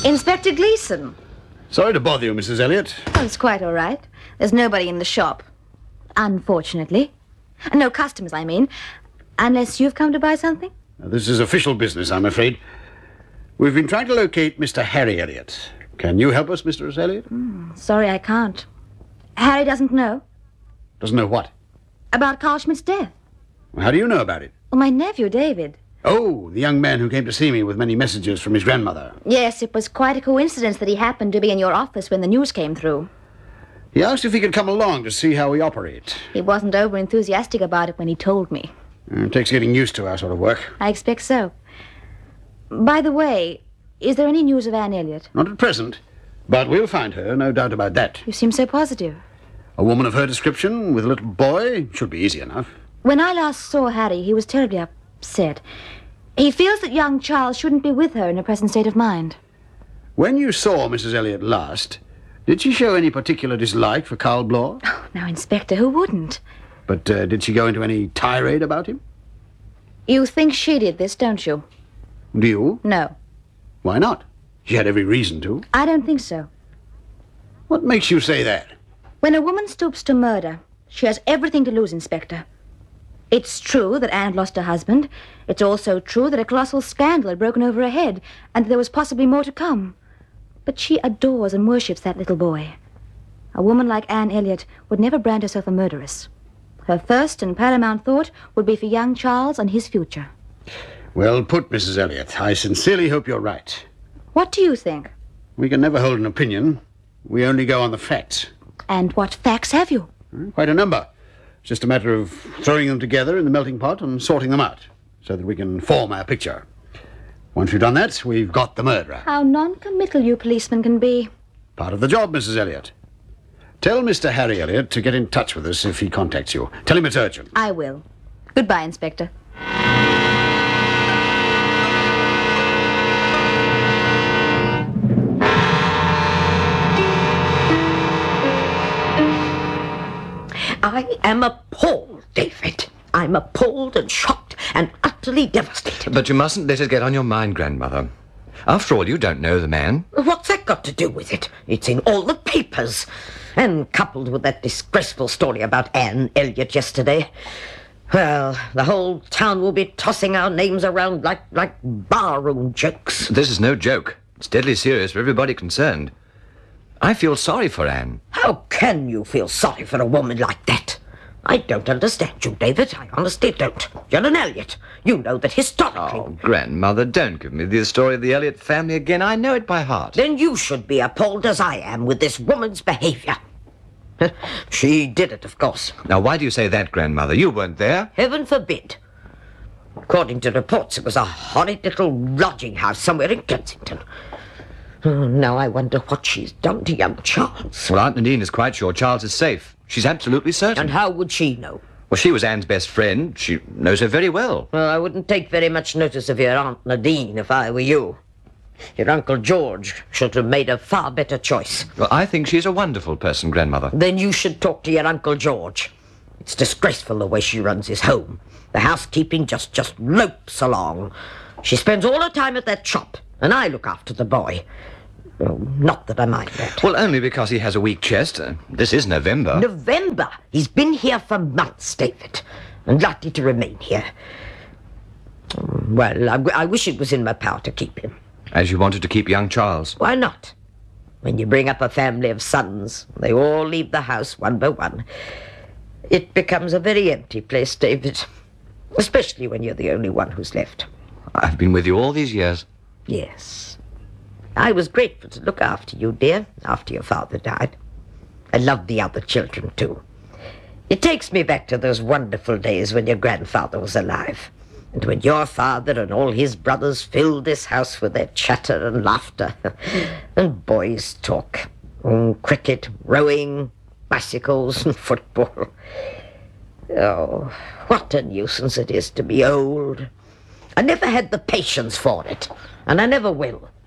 Inspector Gleason. Sorry to bother you, Mrs. Elliot. Oh, it's quite all right. There's nobody in the shop. Unfortunately. No customers, I mean. Unless you've come to buy something? Now, this is official business, I'm afraid. We've been trying to locate Mr. Harry Elliot. Can you help us, Mr. Elliot? Sorry, I can't. Harry doesn't know. Doesn't know what? About Carl Schmidt's death. Well, how do you know about it? Well, my nephew, David. Oh, the young man who came to see me with many messages from his grandmother. Yes, it was quite a coincidence that he happened to be in your office when the news came through. He asked if he could come along to see how we operate. He wasn't over-enthusiastic about it when he told me. It takes getting used to our sort of work. I expect so. By the way, is there any news of Anne Elliot? Not at present, but we'll find her, no doubt about that. You seem so positive. A woman of her description with a little boy should be easy enough. When I last saw Harry, he was terribly upset. He feels that young Charles shouldn't be with her in her present state of mind. When you saw Mrs. Elliot last, did she show any particular dislike for Karl Bloor? Oh, now, Inspector, who wouldn't? But did she go into any tirade about him? You think she did this, don't you? Do you? No. Why not? She had every reason to. I don't think so. What makes you say that? When a woman stoops to murder, she has everything to lose, Inspector. It's true that Anne lost her husband. It's also true that a colossal scandal had broken over her head, and that there was possibly more to come. But she adores and worships that little boy. A woman like Anne Elliot would never brand herself a murderess. Her first and paramount thought would be for young Charles and his future. Well put, Mrs. Elliot. I sincerely hope you're right. What do you think? We can never hold an opinion. We only go on the facts. And what facts have you? Quite a number. It's just a matter of throwing them together in the melting pot and sorting them out, so that we can form our picture. Once we've done that, we've got the murderer. How non-committal you policemen can be. Part of the job, Mrs. Elliot. Tell Mr. Harry Elliot to get in touch with us if he contacts you. Tell him it's urgent. I will. Goodbye, Inspector. I am appalled, David. I'm appalled and shocked and utterly devastated. But you mustn't let it get on your mind, Grandmother. After all, you don't know the man. What's that got to do with it? It's in all the papers. And coupled with that disgraceful story about Anne Elliot yesterday, well, the whole town will be tossing our names around like barroom jokes. This is no joke. It's deadly serious for everybody concerned. I feel sorry for Anne. How can you feel sorry for a woman like that? I don't understand you, David. I honestly don't. You're an Elliot. You know that historically... Oh, Grandmother, don't give me the story of the Elliot family again. I know it by heart. Then you should be appalled as I am with this woman's behavior. She did it, of course. Now, why do you say that, Grandmother? You weren't there. Heaven forbid. According to reports, it was a horrid little lodging house somewhere in Kensington. Oh, now I wonder what she's done to young Charles. Well, Aunt Nadine is quite sure Charles is safe. She's absolutely certain. And how would she know? Well, she was Anne's best friend. She knows her very well. Well, I wouldn't take very much notice of your Aunt Nadine if I were you. Your Uncle George should have made a far better choice. Well, I think she's a wonderful person, Grandmother. Then you should talk to your Uncle George. It's disgraceful the way she runs his home. The housekeeping just lopes along. She spends all her time at that shop, and I look after the boy. Well, not that I mind that. Well, only because he has a weak chest. This is November. November? He's been here for months, David, and likely to remain here. Well, I wish it was in my power to keep him. As you wanted to keep young Charles. Why not? When you bring up a family of sons, they all leave the house one by one. It becomes a very empty place, David. Especially when you're the only one who's left. I've been with you all these years. Yes. I was grateful to look after you, dear, after your father died. I loved the other children, too. It takes me back to those wonderful days when your grandfather was alive. And when your father and all his brothers filled this house with their chatter and laughter. And boys' talk. Cricket, rowing, bicycles and football. Oh, what a nuisance it is to be old. I never had the patience for it, and I never will.